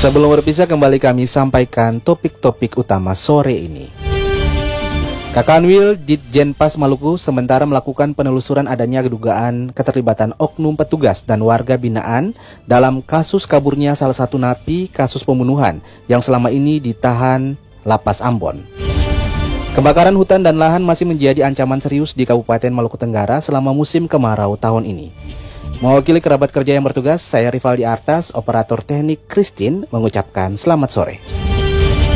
Sebelum berpisah, kembali kami sampaikan topik-topik utama sore ini. Kakanwil Ditjenpas Maluku sementara melakukan penelusuran adanya dugaan keterlibatan oknum petugas dan warga binaan dalam kasus kaburnya salah satu napi kasus pembunuhan yang selama ini ditahan Lapas Ambon. Kebakaran hutan dan lahan masih menjadi ancaman serius di Kabupaten Maluku Tenggara selama musim kemarau tahun ini. Mewakili kerabat kerja yang bertugas, saya Rivaldi Artas, operator teknik Christine, mengucapkan selamat sore.